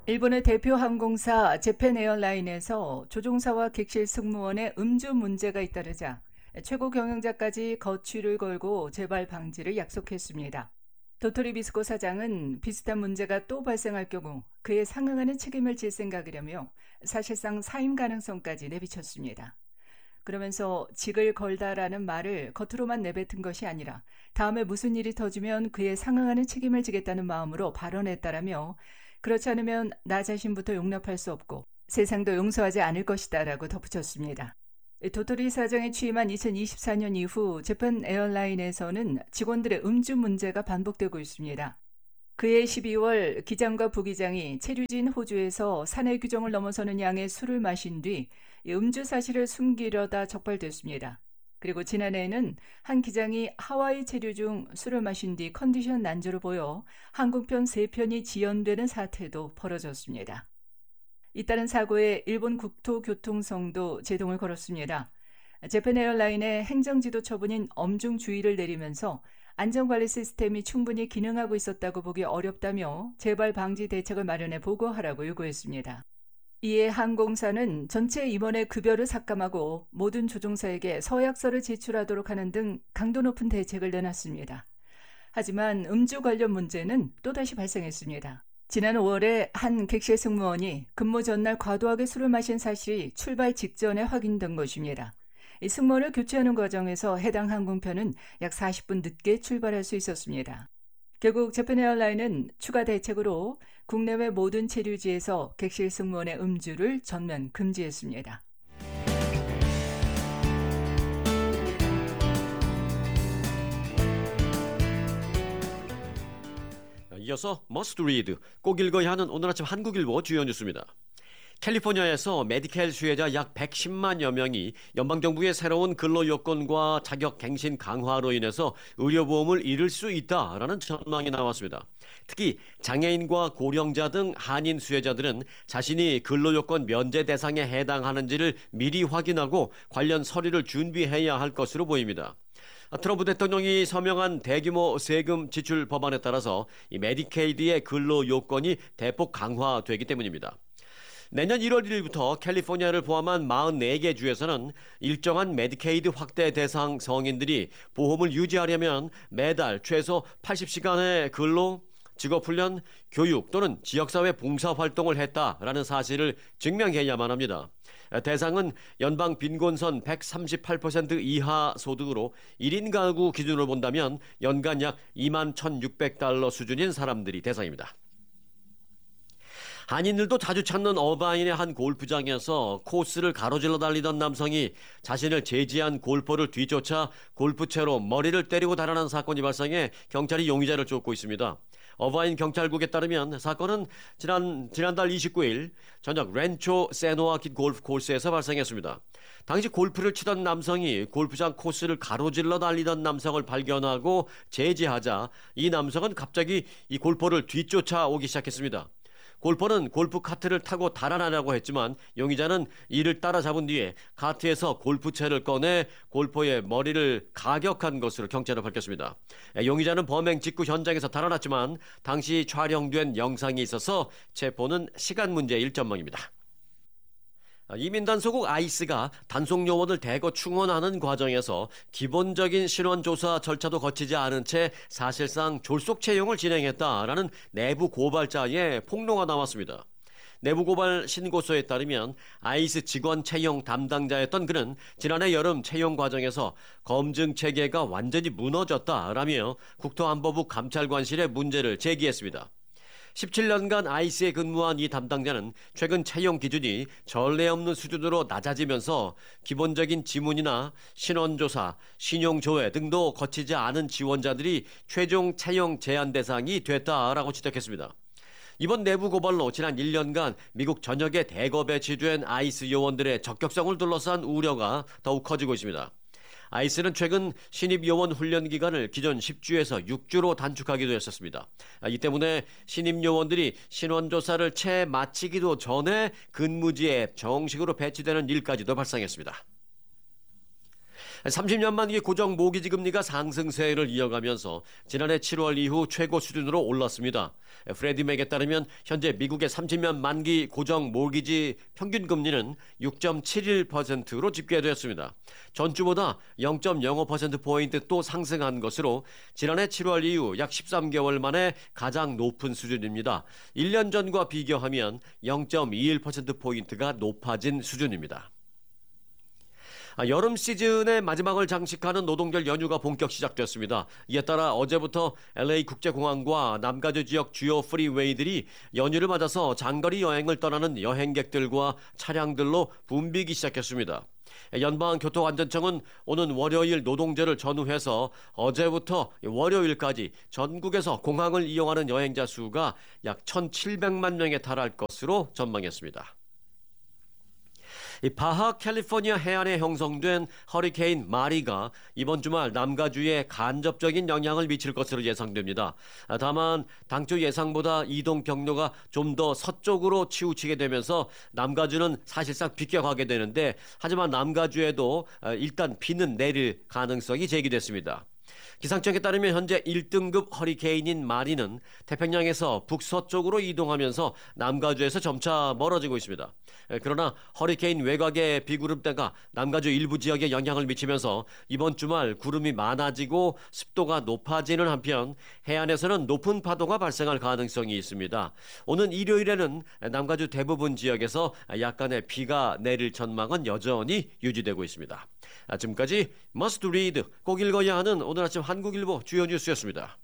일본의 대표 항공사 재팬 에어라인에서 조종사와 객실 승무원의 음주 문제가 잇따르자 최고 경영자까지 거취를 걸고 재발 방지를 약속했습니다. 도토리 비스코 사장은 비슷한 문제가 또 발생할 경우 그에 상응하는 책임을 질 생각이라며 사실상 사임 가능성까지 내비쳤습니다. 그러면서 직을 걸다라는 말을 겉으로만 내뱉은 것이 아니라 다음에 무슨 일이 터지면 그에 상응하는 책임을 지겠다는 마음으로 발언했다라며 그렇지 않으면 나 자신부터 용납할 수 없고 세상도 용서하지 않을 것이다라고 덧붙였습니다. 도토리 사장에 취임한 2024년 이후 재팬 에어라인에서는 직원들의 음주 문제가 반복되고 있습니다. 그해 12월 기장과 부기장이 체류지인 호주에서 사내 규정을 넘어서는 양의 술을 마신 뒤 음주 사실을 숨기려다 적발됐습니다. 그리고 지난해에는 한 기장이 하와이 체류 중 술을 마신 뒤 컨디션 난조를 보여 항공편 3편이 지연되는 사태도 벌어졌습니다. 잇따른 사고에 일본 국토교통성도 제동을 걸었습니다. 재팬 에어라인의 행정지도 처분인 엄중주의를 내리면서 안전관리 시스템이 충분히 기능하고 있었다고 보기 어렵다며 재발 방지 대책을 마련해 보고하라고 요구했습니다. 이에 항공사는 전체 임원의 급여를 삭감하고 모든 조종사에게 서약서를 제출하도록 하는 등 강도 높은 대책을 내놨습니다. 하지만 음주 관련 문제는 또다시 발생했습니다. 지난 5월에 한 객실 승무원이 근무 전날 과도하게 술을 마신 사실이 출발 직전에 확인된 것입니다. 이 승무원을 교체하는 과정에서 해당 항공편은 약 40분 늦게 출발할 수 있었습니다. 결국 재팬 에어라인은 추가 대책으로 국내외 모든 체류지에서 객실 승무원의 음주를 전면 금지했습니다. 이어서 머스트 리드, 꼭 읽어야 하는 오늘 아침 한국일보 주요 뉴스입니다. 캘리포니아에서 메디케일 수혜자 약 110만여 명이 연방정부의 새로운 근로요건과 자격갱신 강화로 인해서 의료보험을 잃을 수 있다라는 전망이 나왔습니다. 특히 장애인과 고령자 등 한인 수혜자들은 자신이 근로요건 면제 대상에 해당하는지를 미리 확인하고 관련 서류를 준비해야 할 것으로 보입니다. 트럼프 대통령이 서명한 대규모 세금 지출 법안에 따라서 이 메디케이드의 근로 요건이 대폭 강화되기 때문입니다. 내년 1월 1일부터 캘리포니아를 포함한 44개 주에서는 일정한 메디케이드 확대 대상 성인들이 보험을 유지하려면 매달 최소 80시간의 근로, 직업훈련, 교육 또는 지역사회 봉사활동을 했다라는 사실을 증명해야만 합니다. 대상은 연방 빈곤선 138% 이하 소득으로 1인 가구 기준으로 본다면 연간 약 21,600달러 수준인 사람들이 대상입니다. 한인들도 자주 찾는 어바인의 한 골프장에서 코스를 가로질러 달리던 남성이 자신을 제지한 골퍼를 뒤쫓아 골프채로 머리를 때리고 달아난 사건이 발생해 경찰이 용의자를 쫓고 있습니다. 어바인 경찰국에 따르면 사건은 지난달 29일 저녁 렌초 세노아킷 골프 코스에서 발생했습니다. 당시 골프를 치던 남성이 골프장 코스를 가로질러 달리던 남성을 발견하고 제지하자 이 남성은 갑자기 이 골퍼를 뒤쫓아오기 시작했습니다. 골퍼는 골프 카트를 타고 달아나려고 했지만 용의자는 이를 따라잡은 뒤에 카트에서 골프채를 꺼내 골퍼의 머리를 가격한 것으로 경찰은 밝혔습니다. 용의자는 범행 직후 현장에서 달아났지만 당시 촬영된 영상이 있어서 체포는 시간 문제일 전망입니다. 이민단소국 아이스가 단속 요원을 대거 충원하는 과정에서 기본적인 신원조사 절차도 거치지 않은 채 사실상 졸속 채용을 진행했다라는 내부 고발자의 폭로가 나왔습니다. 내부 고발 신고서에 따르면 아이스 직원 채용 담당자였던 그는 지난해 여름 채용 과정에서 검증 체계가 완전히 무너졌다라며 국토안보부 감찰관실에 문제를 제기했습니다. 17년간 아이스에 근무한 이 담당자는 최근 채용 기준이 전례 없는 수준으로 낮아지면서 기본적인 지문이나 신원조사, 신용조회 등도 거치지 않은 지원자들이 최종 채용 제한 대상이 됐다라고 지적했습니다. 이번 내부 고발로 지난 1년간 미국 전역에 대거 배치된 아이스 요원들의 적격성을 둘러싼 우려가 더욱 커지고 있습니다. 아이스는 최근 신입 요원 훈련 기간을 기존 10주에서 6주로 단축하기도 했었습니다. 이 때문에 신입 요원들이 신원조사를 채 마치기도 전에 근무지에 정식으로 배치되는 일까지도 발생했습니다. 30년 만기 고정 모기지 금리가 상승세를 이어가면서 지난해 7월 이후 최고 수준으로 올랐습니다. 프레디 맥에 따르면 현재 미국의 30년 만기 고정 모기지 평균 금리는 6.71%로 집계되었습니다. 전주보다 0.05%포인트 또 상승한 것으로 지난해 7월 이후 약 13개월 만에 가장 높은 수준입니다. 1년 전과 비교하면 0.21%포인트가 높아진 수준입니다. 여름 시즌의 마지막을 장식하는 노동절 연휴가 본격 시작됐습니다. 이에 따라 어제부터 LA 국제공항과 남가주 지역 주요 프리웨이들이 연휴를 맞아서 장거리 여행을 떠나는 여행객들과 차량들로 붐비기 시작했습니다. 연방교통안전청은 오는 월요일 노동절을 전후해서 어제부터 월요일까지 전국에서 공항을 이용하는 여행자 수가 약 1,700만 명에 달할 것으로 전망했습니다. 바하 캘리포니아 해안에 형성된 허리케인 마리가 이번 주말 남가주에 간접적인 영향을 미칠 것으로 예상됩니다. 다만 당초 예상보다 이동 경로가 좀 더 서쪽으로 치우치게 되면서 남가주는 사실상 비껴가게 되는데, 하지만 남가주에도 일단 비는 내릴 가능성이 제기됐습니다. 기상청에 따르면 현재 1등급 허리케인인 마리는 태평양에서 북서쪽으로 이동하면서 남가주에서 점차 멀어지고 있습니다. 그러나 허리케인 외곽의 비구름대가 남가주 일부 지역에 영향을 미치면서 이번 주말 구름이 많아지고 습도가 높아지는 한편 해안에서는 높은 파도가 발생할 가능성이 있습니다. 오는 일요일에는 남가주 대부분 지역에서 약간의 비가 내릴 전망은 여전히 유지되고 있습니다. 지금까지 머스트 리드 꼭 읽어야 하는 오늘 아침 한국일보 주요 뉴스였습니다.